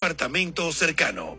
departamento cercano.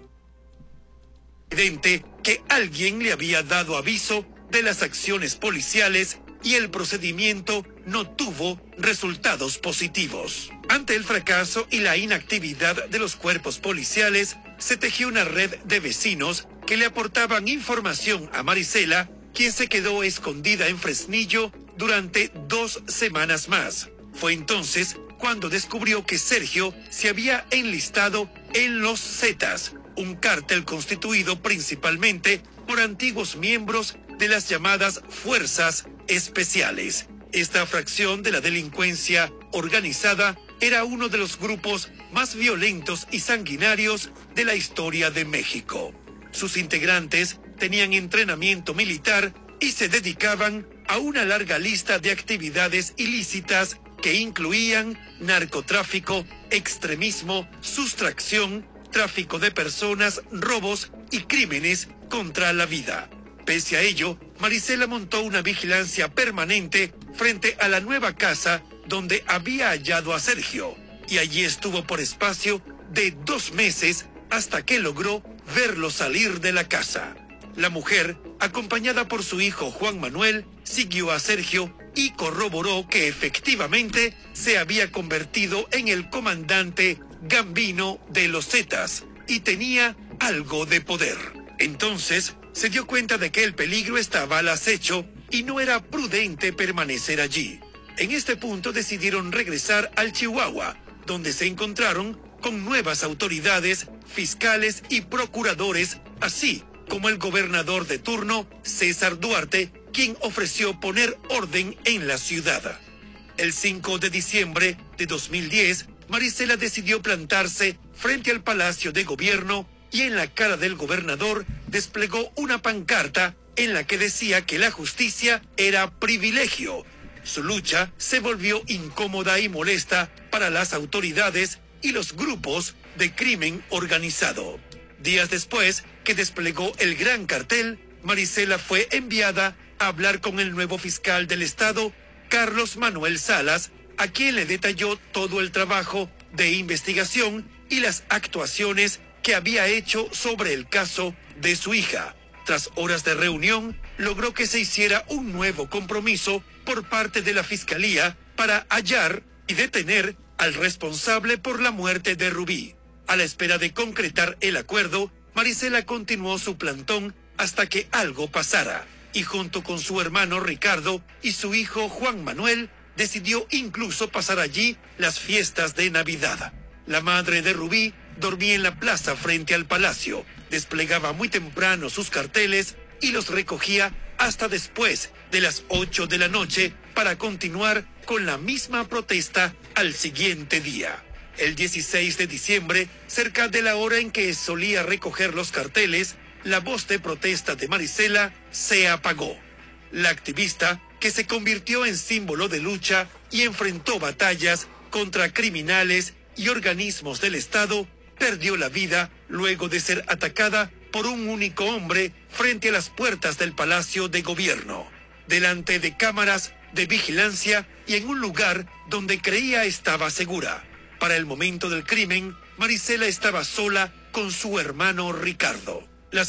Evidente que alguien le había dado aviso de las acciones policiales y el procedimiento no tuvo resultados positivos. Ante el fracaso y la inactividad de los cuerpos policiales, se tejió una red de vecinos que le aportaban información a Marisela, quien se quedó escondida en Fresnillo durante 2 semanas más. Fue entonces cuando descubrió que Sergio se había enlistado en los Zetas, un cártel constituido principalmente por antiguos miembros de las llamadas Fuerzas Especiales. Esta fracción de la delincuencia organizada era uno de los grupos más violentos y sanguinarios de la historia de México. Sus integrantes tenían entrenamiento militar y se dedicaban a una larga lista de actividades ilícitas que incluían narcotráfico, extremismo, sustracción, tráfico de personas, robos y crímenes contra la vida. Pese a ello, Marisela montó una vigilancia permanente frente a la nueva casa donde había hallado a Sergio, y allí estuvo por espacio de 2 meses hasta que logró verlo salir de la casa. La mujer, acompañada por su hijo Juan Manuel, siguió a Sergio y corroboró que efectivamente se había convertido en el comandante Gambino de los Zetas y tenía algo de poder. Entonces se dio cuenta de que el peligro estaba al acecho y no era prudente permanecer allí. En este punto decidieron regresar al Chihuahua, donde se encontraron con nuevas autoridades, fiscales y procuradores, así como el gobernador de turno, César Duarte, quien ofreció poner orden en la ciudad. El 5 de diciembre de 2010, Marisela decidió plantarse frente al Palacio de Gobierno y en la cara del gobernador desplegó una pancarta en la que decía que la justicia era privilegio. Su lucha se volvió incómoda y molesta para las autoridades y los grupos de crimen organizado. Días después que desplegó el gran cartel, Marisela fue enviada a hablar con el nuevo fiscal del estado, Carlos Manuel Salas, a quien le detalló todo el trabajo de investigación y las actuaciones que había hecho sobre el caso de su hija. Tras horas de reunión, logró que se hiciera un nuevo compromiso por parte de la Fiscalía para hallar y detener al responsable por la muerte de Rubí. A la espera de concretar el acuerdo, Marisela continuó su plantón hasta que algo pasara, y junto con su hermano Ricardo y su hijo Juan Manuel, decidió incluso pasar allí las fiestas de Navidad. La madre de Rubí dormía en la plaza frente al palacio, desplegaba muy temprano sus carteles y los recogía hasta después de las 8 de la noche para continuar con la misma protesta al siguiente día. El 16 de diciembre, cerca de la hora en que solía recoger los carteles, la voz de protesta de Marisela se apagó. La activista, que se convirtió en símbolo de lucha y enfrentó batallas contra criminales y organismos del Estado, perdió la vida luego de ser atacada por un único hombre frente a las puertas del Palacio de Gobierno, delante de cámaras de vigilancia y en un lugar donde creía estaba segura. Para el momento del crimen, Marisela estaba sola con su hermano Ricardo.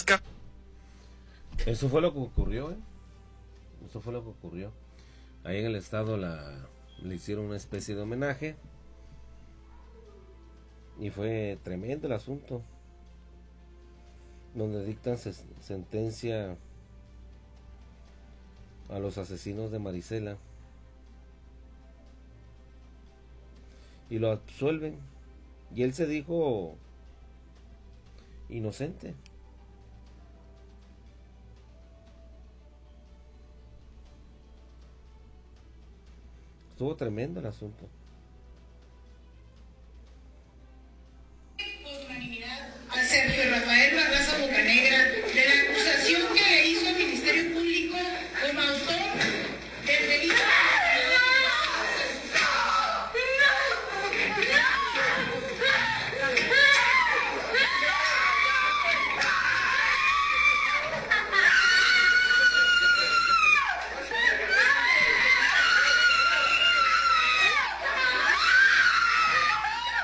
Eso fue lo que ocurrió, Eso fue lo que ocurrió. Ahí en el estado le hicieron una especie de homenaje. Y fue tremendo el asunto. Donde dictan sentencia a los asesinos de Marisela. Y lo absuelven. Y él se dijo inocente. Estuvo tremendo el asunto.